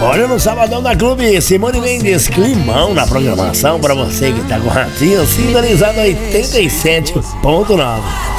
Olha, no Sabadão da Clube, Simone Mendes, climão na programação pra você que tá com o ratinho sintonizado 87.9.